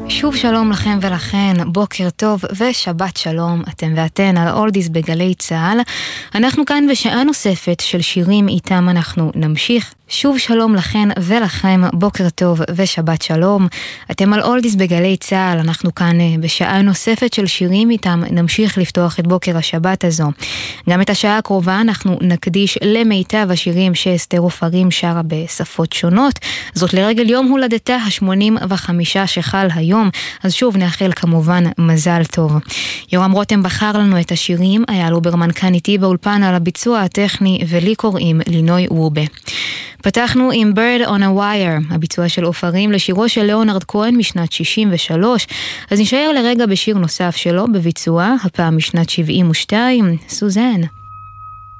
שוב שלום לכם ולכן, בוקר טוב ושבת שלום, אתם ואתן על אולדיס בגלי צהל. אנחנו כאן בשעה נוספת של שירים איתם אנחנו נמשיך. שוב שלום לכן ולכם, בוקר טוב ושבת שלום. אתם על אולדיס בגלי צהל, אנחנו כאן בשעה נוספת של שירים איתם נמשיך לפתוח את בוקר השבת הזו. גם את השעה הקרובה אנחנו נקדיש למיטב השירים שאסתר עופרים שרה בשפות שונות. זאת לרגל יום הולדתה ה-85 שחל היום, אז שוב נאחל כמובן מזל טוב. יורם רותם בחר לנו את השירים, היה לוברמן כאן איתי באולפן על הביצוע הטכני, ולי קוראים לינוי וובה. פתחנו עם Bird on a Wire, הביצוע של עופרים לשירו של ליאונרד כהן משנת 63, אז נשאר לרגע בשיר נוסף שלו בביצוע, הפעם משנת 72, סוזן.